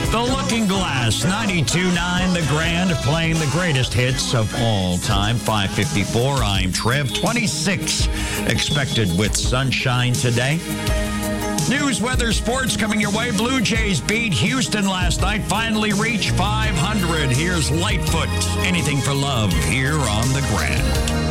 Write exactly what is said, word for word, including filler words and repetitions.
The Looking Glass, ninety-two point nine The Grand, playing the greatest hits of all time. five fifty-four, I'm Trev. twenty-six expected with sunshine today. News, weather, sports coming your way. Blue Jays beat Houston last night, finally reached five hundred. Here's Lightfoot, Anything for Love, here on The Grand.